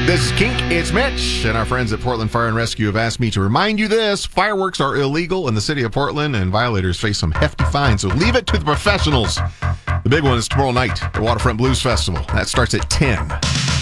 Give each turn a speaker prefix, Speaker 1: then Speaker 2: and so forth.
Speaker 1: This is Kink, it's Mitch, and our friends at Portland Fire and Rescue have asked me to remind you this. Fireworks are illegal in the city of Portland, and violators face some hefty fines, so leave it to the professionals. The big one is tomorrow night, the Waterfront Blues Festival. That starts at 10.